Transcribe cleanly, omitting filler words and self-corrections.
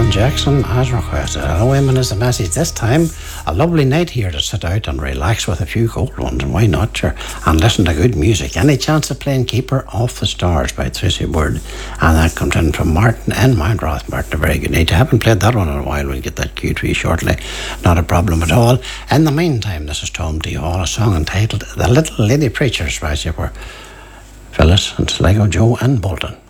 Alan Jackson as requested. Hello, Eamon is the message. This time, a lovely night here to sit out and relax with a few cold ones, and why not, sure, and listen to good music. Any chance of playing Keeper Off the Stars by Tracy Bird? And that comes in from Martin and Mindroth. Martin, a very good night. I haven't played that one in a while. We'll get that cue to you shortly. Not a problem at all. In the meantime, this is Tom D. Hall, a song entitled The Little Lady Preachers by Phyllis and Sligo, Joe and Bolton.